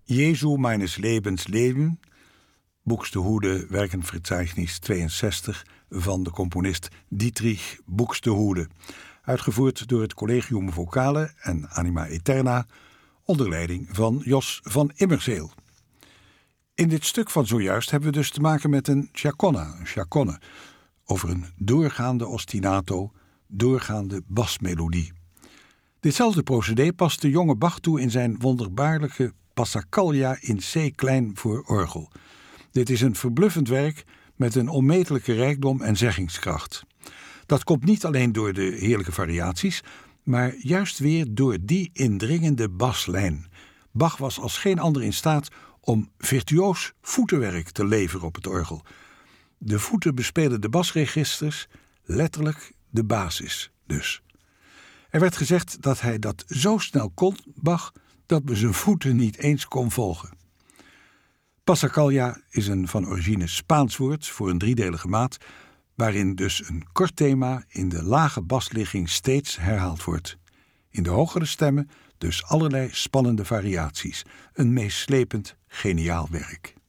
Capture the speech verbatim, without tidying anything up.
Jesu meines Lebens Leben, Buxtehude Werkenverzeichnis tweeënzestig van de componist Dietrich Buxtehude, uitgevoerd door het Collegium Vocale en Anima Aeterna onder leiding van Jos van Immerzeel. In dit stuk van zojuist hebben we dus te maken met een chaconne, een chaconne, over een doorgaande ostinato, doorgaande basmelodie. Ditzelfde procedé past de jonge Bach toe in zijn wonderbaarlijke Passacaglia in C-klein voor orgel. Dit is een verbluffend werk met een onmetelijke rijkdom en zeggingskracht. Dat komt niet alleen door de heerlijke variaties, maar juist weer door die indringende baslijn. Bach was als geen ander in staat om virtuoos voetenwerk te leveren op het orgel. De voeten bespelen de basregisters, letterlijk de basis dus. Er werd gezegd dat hij dat zo snel kon, Bach, dat men zijn voeten niet eens kon volgen. Passacaglia is een van origine Spaans woord voor een driedelige maat, waarin dus een kort thema in de lage basligging steeds herhaald wordt. In de hogere stemmen dus allerlei spannende variaties. Een meeslepend, geniaal werk.